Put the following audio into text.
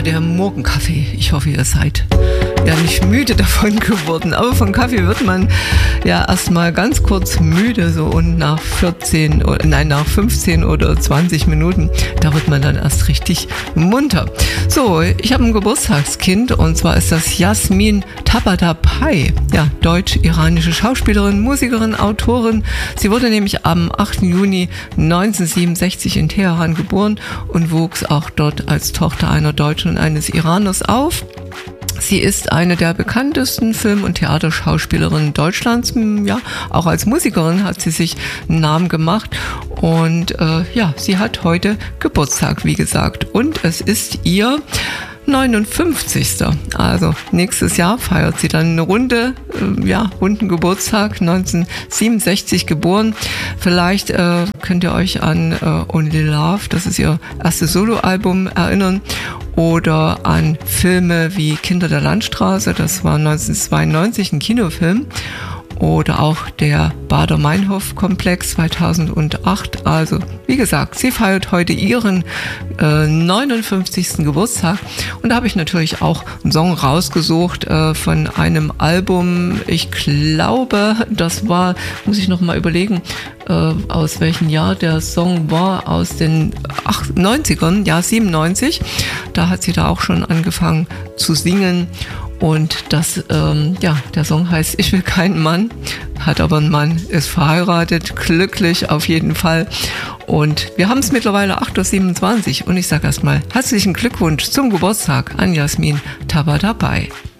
der Morgenkaffee. Ich hoffe, ihr seid ja nicht müde davon geworden. Aber von Kaffee wird man ja erstmal ganz kurz müde, so, und nach 15 oder 20 Minuten, da wird man dann erst richtig munter. So, ich habe ein Geburtstagskind, und zwar ist das Yasmin Tabatabai. Ja, deutsch-iranische Schauspielerin, Musikerin, Autorin. Sie wurde nämlich am 8. Juni 1967 in Teheran geboren und wuchs auch dort als Tochter einer Deutschen und eines Iraners auf. Sie ist eine der bekanntesten Film- und Theaterschauspielerinnen Deutschlands. Ja, auch als Musikerin hat sie sich einen Namen gemacht. Und sie hat heute Geburtstag, wie gesagt. Und es ist ihr 59. Also nächstes Jahr feiert sie dann eine runden Geburtstag, 1967 geboren. Vielleicht könnt ihr euch an Only Love, das ist ihr erstes Soloalbum, erinnern. Oder an Filme wie Kinder der Landstraße, das war 1992 ein Kinofilm. Oder auch der Baader-Meinhof-Komplex 2008. Also, wie gesagt, sie feiert heute ihren 59. Geburtstag. Und da habe ich natürlich auch einen Song rausgesucht von einem Album. Ich glaube, das war, muss ich noch mal überlegen, aus welchem Jahr der Song war, aus den 90ern, ja 97. Da hat sie da auch schon angefangen zu singen. Und das, der Song heißt Ich will keinen Mann, hat aber einen Mann, ist verheiratet, glücklich auf jeden Fall. Und wir haben es mittlerweile 8.27 Uhr und ich sage erstmal herzlichen Glückwunsch zum Geburtstag an Yasmin Tabatabai.